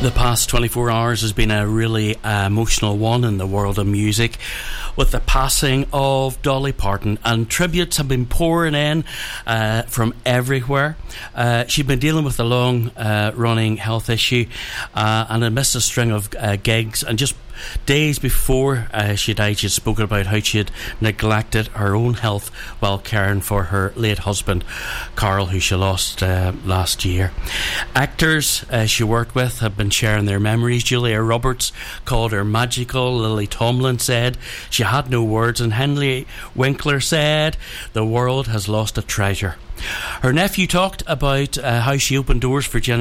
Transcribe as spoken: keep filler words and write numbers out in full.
The past twenty-four hours has been a really uh, emotional one in the world of music, with the passing of Dolly Parton, and tributes have been pouring in uh, from everywhere. Uh, she'd been dealing with a long uh, running health issue uh, and had missed a string of uh, gigs, and just days before uh, she died, she had spoken about how she had neglected her own health while caring for her late husband Carl, who she lost uh, last year. Actors uh, she worked with have been sharing their memories. Julia Roberts called her magical. Lily Tomlin said she had no words, and Henry Winkler said the world has lost a treasure. Her nephew talked about uh, how she opened doors for generations